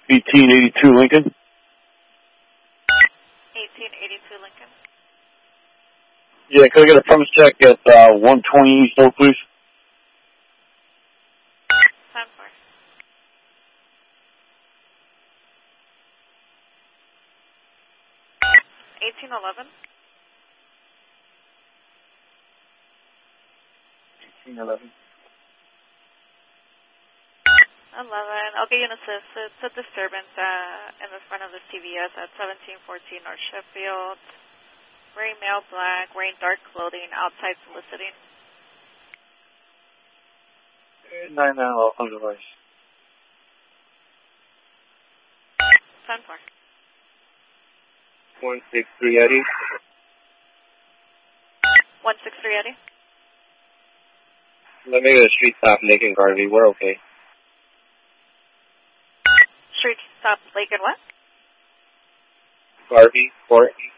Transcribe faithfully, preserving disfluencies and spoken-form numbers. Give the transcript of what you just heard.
eighteen eighty-two Lincoln. eighteen eighty-two Lincoln. Yeah, could I get a premise check at uh, one twenty East Oak, please? ten four. eighteen eleven. eighteen eleven. eleven. Okay, Unisys. It's a disturbance uh, in the front of the C V S at seventeen fourteen North Sheffield. Wearing male black, wearing dark clothing, outside soliciting. nine nine on device. ten four. one six three Eddie. one six three Eddie. Let me get a street stop, Lake and Garvey. We're okay. Street stop, Lake and what? Garvey, Fort.